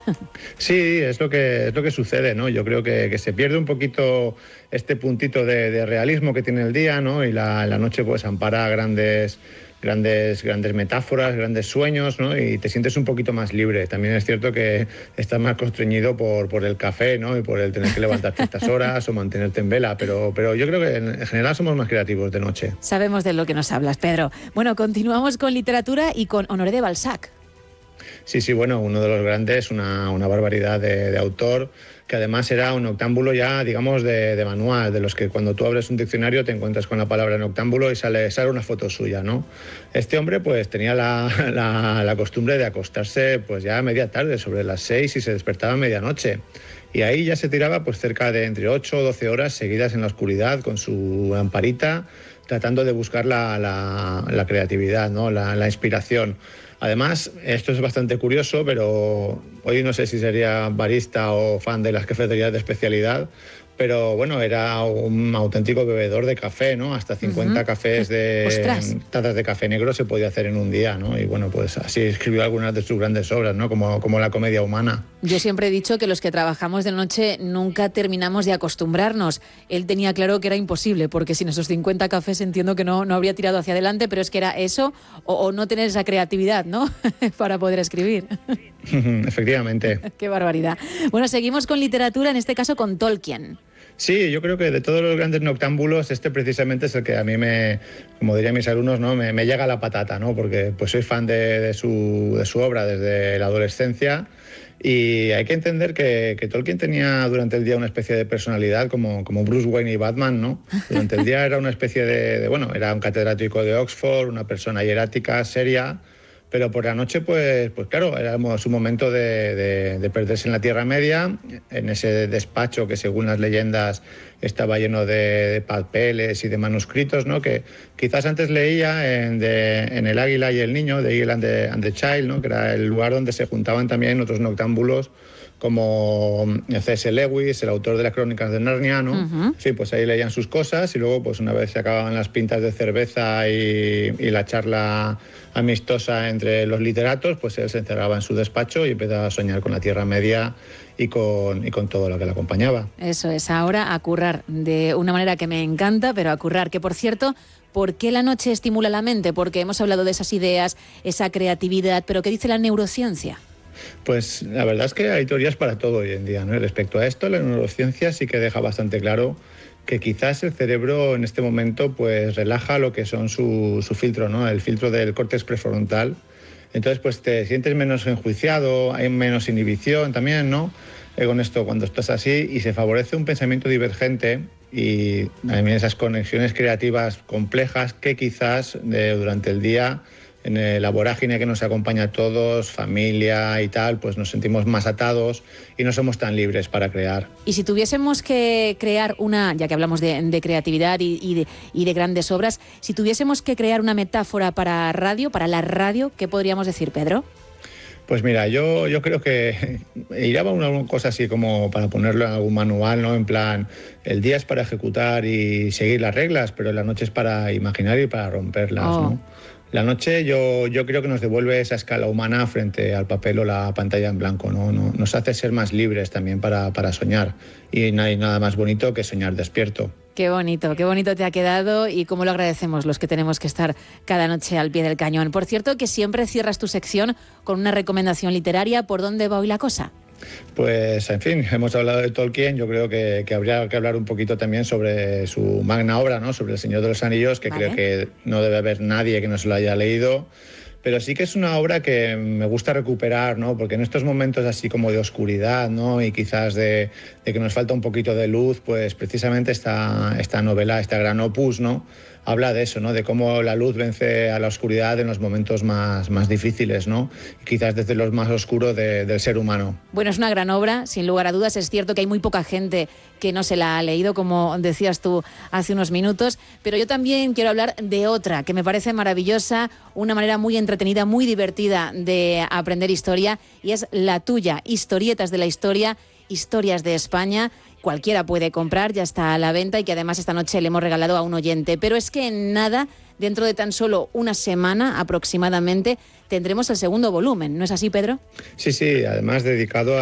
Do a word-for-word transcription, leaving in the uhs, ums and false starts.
Sí, es lo que es lo que sucede, ¿no? Yo creo que, que se pierde un poquito este puntito de, de realismo que tiene el día, ¿no? Y la, la noche pues ampara grandes, grandes, grandes metáforas, grandes sueños, ¿no? Y te sientes un poquito más libre. También es cierto que estás más constreñido por, por el café, ¿no? Y por el tener que levantarte a estas horas o mantenerte en vela, pero, pero yo creo que en general somos más creativos de noche. Sabemos de lo que nos hablas, Pedro. Bueno, continuamos con literatura y con Honoré de Balzac. Sí, sí, bueno, uno de los grandes, una, una barbaridad de, de autor, que además era un noctámbulo ya, digamos, de, de manual, de los que cuando tú abres un diccionario te encuentras con la palabra noctámbulo y sale, sale una foto suya, ¿no? Este hombre pues tenía la, la, la costumbre de acostarse pues ya a media tarde, sobre las seis, y se despertaba a medianoche. Y ahí ya se tiraba pues cerca de entre ocho o doce horas seguidas en la oscuridad con su lamparita, tratando de buscar la, la, la creatividad, ¿no? la, la inspiración. Además, esto es bastante curioso, pero hoy no sé si sería barista o fan de las cafeterías de especialidad, pero bueno, era un auténtico bebedor de café, ¿no? Hasta cincuenta uh-huh. cafés de ¡Ostras! tazas de café negro se podía hacer en un día, ¿no? Y bueno, pues así escribió algunas de sus grandes obras, ¿no? Como, como La comedia humana. Yo siempre he dicho que los que trabajamos de noche nunca terminamos de acostumbrarnos. Él tenía claro que era imposible, porque sin esos cincuenta cafés entiendo que no, no habría tirado hacia adelante, pero es que era eso o, o no tener esa creatividad, ¿no? Para poder escribir. Efectivamente. Qué barbaridad. Bueno, seguimos con literatura, en este caso con Tolkien. Sí, yo creo que de todos los grandes noctámbulos, este precisamente es el que a mí me, como dirían mis alumnos, ¿no? me, me llega a la patata, ¿no? Porque pues soy fan de, de, su, de su obra desde la adolescencia. Y hay que entender que, que Tolkien tenía durante el día una especie de personalidad como, como Bruce Wayne y Batman, ¿no? Durante el día era una especie de, de, bueno, era un catedrático de Oxford, una persona hierática, seria, pero por la noche, pues, pues claro, era su momento de, de, de perderse en la Tierra Media, en ese despacho que según las leyendas estaba lleno de, de papeles y de manuscritos, ¿no? Que quizás antes leía en, de, en El Águila y el Niño, de Eagle and the, and the Child, ¿no? Que era el lugar donde se juntaban también otros noctámbulos como C S Lewis, el autor de las Crónicas de Narnia, ¿no? Uh-huh. Sí, pues ahí leían sus cosas y luego, pues una vez se acababan las pintas de cerveza y, y la charla amistosa entre los literatos, pues él se encerraba en su despacho y empezaba a soñar con la Tierra Media y con, y con todo lo que le acompañaba. Eso es, ahora a currar de una manera que me encanta, pero a currar, que por cierto, ¿por qué la noche estimula la mente? Porque hemos hablado de esas ideas, esa creatividad, pero ¿qué dice la neurociencia? Pues la verdad es que hay teorías para todo hoy en día, ¿no? Y respecto a esto, la neurociencia sí que deja bastante claro que quizás el cerebro en este momento pues relaja lo que son su, su filtro, ¿no? El filtro del córtex prefrontal. Entonces pues te sientes menos enjuiciado, hay menos inhibición también, ¿no? Eh, con esto cuando estás así, y se favorece un pensamiento divergente y también esas conexiones creativas complejas que quizás de, durante el día, en la vorágine que nos acompaña a todos, familia y tal, pues nos sentimos más atados y no somos tan libres para crear. Y si tuviésemos que crear una, ya que hablamos de, de creatividad y, y, de, y de grandes obras, si tuviésemos que crear una metáfora para radio, para la radio, ¿qué podríamos decir, Pedro? Pues mira, yo, yo creo que iría a una cosa así como para ponerlo en algún manual, ¿no? En plan, el día es para ejecutar y seguir las reglas, pero la noche es para imaginar y para romperlas, oh. ¿no? La noche yo, yo creo que nos devuelve esa escala humana frente al papel o la pantalla en blanco, ¿no? Nos hace ser más libres también para, para soñar. Y no hay nada más bonito que soñar despierto. Qué bonito, qué bonito te ha quedado y cómo lo agradecemos los que tenemos que estar cada noche al pie del cañón. Por cierto, que siempre cierras tu sección con una recomendación literaria. ¿Por dónde va hoy la cosa? Pues, en fin, hemos hablado de Tolkien, yo creo que, que habría que hablar un poquito también sobre su magna obra, ¿no? Sobre El Señor de los Anillos, que vale. Creo que no debe haber nadie que no se lo haya leído. Pero sí que es una obra que me gusta recuperar, ¿no? Porque en estos momentos así como de oscuridad, ¿no? Y quizás de, de que nos falta un poquito de luz, pues precisamente esta, esta novela, esta gran opus, ¿no? Habla de eso, ¿no? De cómo la luz vence a la oscuridad en los momentos más, más difíciles, ¿no? Y quizás desde los más oscuros de, del ser humano. Bueno, es una gran obra, sin lugar a dudas. Es cierto que hay muy poca gente que no se la ha leído, como decías tú hace unos minutos, pero yo también quiero hablar de otra que me parece maravillosa, una manera muy entretenida, muy divertida de aprender historia, y es la tuya, Historietas de la Historia, Historias de España, cualquiera puede comprar, ya está a la venta y que además esta noche le hemos regalado a un oyente. Pero es que en nada, dentro de tan solo una semana aproximadamente, tendremos el segundo volumen. ¿No es así, Pedro? Sí, sí, además dedicado a